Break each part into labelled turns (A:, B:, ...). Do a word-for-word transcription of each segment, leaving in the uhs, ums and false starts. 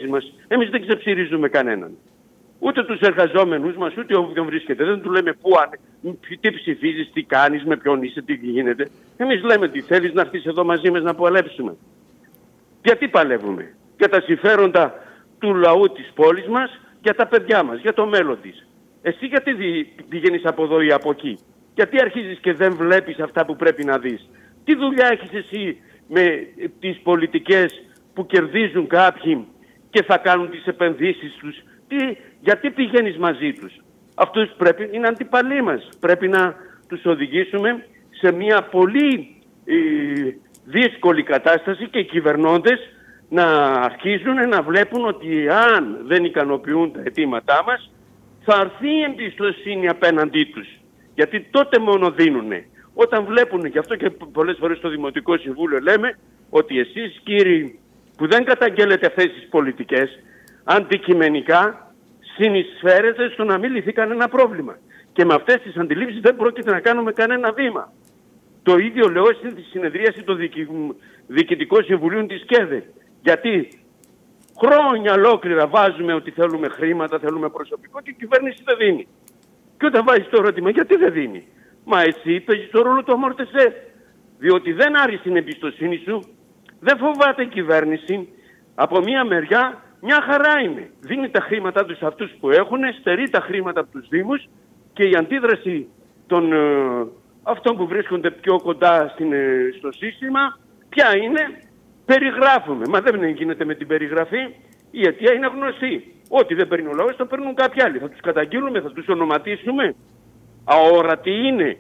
A: θέσεις μας. Εμείς δεν ξεψηρίζουμε κανέναν. Ούτε τους εργαζόμενους μας, ούτε όποιον βρίσκεται. Δεν του λέμε πού, τι ψηφίζεις, τι κάνεις, με ποιον είσαι, τι γίνεται. Εμείς λέμε τι θέλεις, να έρθεις εδώ μαζί μας να παλέψουμε. Γιατί παλεύουμε? Για τα συμφέροντα του λαού της πόλης μας, για τα παιδιά μας, για το μέλλον της. Εσύ γιατί πηγαίνεις από εδώ ή από εκεί? Γιατί αρχίζεις και δεν βλέπεις αυτά που πρέπει να δεις? Τι δουλειά έχεις εσύ με τις πολιτικές που κερδίζουν κάποιοι και θα κάνουν τις επενδύσεις τους? Τι, γιατί πηγαίνεις μαζί τους? Αυτούς πρέπει, είναι αντιπαλοί μας. Πρέπει να τους οδηγήσουμε σε μια πολύ ε, δύσκολη κατάσταση και οι κυβερνώντες να αρχίζουν να βλέπουν ότι αν δεν ικανοποιούν τα αιτήματά μας θα έρθει η εμπιστοσύνη απέναντί τους. Γιατί τότε μόνο δίνουνε. Όταν βλέπουν, και αυτό και πολλές φορές στο Δημοτικό Συμβούλιο λέμε, ότι εσείς κύριοι που δεν καταγγέλλετε αυτές τις πολιτικές, αντικειμενικά συνεισφέρετε στο να μην λυθεί κανένα πρόβλημα. Και με αυτές τις αντιλήψεις δεν πρόκειται να κάνουμε κανένα βήμα. Το ίδιο λέω στη συνεδρίαση του Διοικητικού Συμβουλίου της ΚΕΔΕ. Γιατί χρόνια ολόκληρα βάζουμε ότι θέλουμε χρήματα, θέλουμε προσωπικό και η κυβέρνηση δεν δίνει. Και όταν βάζεις το ερώτημα γιατί δεν δίνει? Μα εσύ παίζεις το ρόλο του αμόρτεσέ. Διότι δεν άρεσε την εμπιστοσύνη σου, δεν φοβάται η κυβέρνηση. Από μία μεριά μια χαρά είναι. Δίνει τα χρήματά τους σε αυτούς που έχουν, στερεί τα χρήματα από τους Δήμους και η αντίδραση των ε, αυτών που βρίσκονται πιο κοντά στην, ε, στο σύστημα ποια είναι? Περιγράφουμε. Μα δεν γίνεται με την περιγραφή. Η αιτία είναι γνωστή. Ό,τι δεν παίρνει ο λαός το παίρνουν κάποιοι άλλοι. Θα τους καταγγείλουμε, θα τους ονοματίσουμε. Αόρατοι είναι.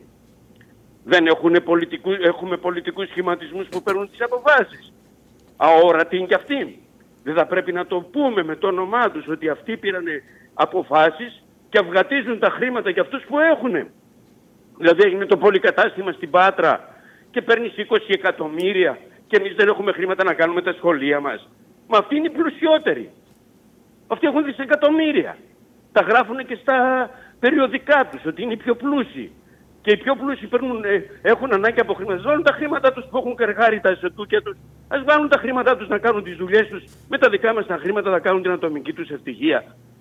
A: Δεν έχουν πολιτικού, έχουμε πολιτικούς σχηματισμούς που παίρνουν τις αποφάσεις. Αόρατοι είναι κι αυτοί. Δεν θα πρέπει να το πούμε με το όνομά τους ότι αυτοί πήραν αποφάσεις και αυγατίζουν τα χρήματα για αυτούς που έχουν. Δηλαδή έγινε το πολυκατάστημα στην Πάτρα και παίρνεις είκοσι εκατομμύρια και εμείς δεν έχουμε χρήματα να κάνουμε τα σχολεία μας. Μα αυτοί είναι οι πλουσιότεροι. Αυτοί έχουν δισεκατομμύρια. Τα γράφουν και στα περιοδικά τους ότι είναι οι πιο πλούσιοι. Και οι πιο πλούσιοι παίρνουν, ε, έχουν ανάγκη από χρήματα. Βάλουν τα χρήματά τους που έχουν καργάρει τα εσωτούκια τους. Ας βάλουν τα χρήματά τους να κάνουν τις δουλειές τους. Με τα δικά μας τα χρήματα θα κάνουν την ατομική τους ευτυχία.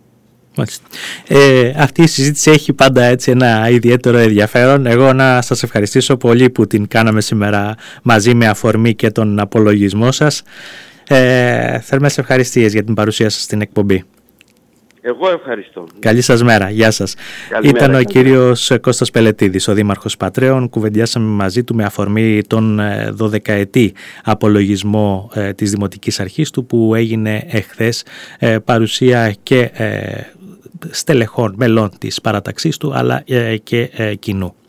B: Ε, αυτή η συζήτηση έχει πάντα έτσι ένα ιδιαίτερο ενδιαφέρον. Εγώ να σας ευχαριστήσω πολύ που την κάναμε σήμερα μαζί με αφορμή και τον απολογισμό σας. Ε, θερμές ευχαριστίες για την παρουσία σας στην εκπομπή.
A: Εγώ ευχαριστώ.
B: Καλή σας μέρα. Γεια σας.
A: Καλημέρα.
B: Ήταν ο κύριος Κώστας Πελετίδης, ο Δήμαρχος Πατρέων. Κουβεντιάσαμε μαζί του με αφορμή τον δωδεκαετή απολογισμό ε, της Δημοτικής Αρχής του που έγινε εχθές, ε, παρουσία και ε, στελεχών μελών της παραταξής του αλλά ε, και ε, κοινού.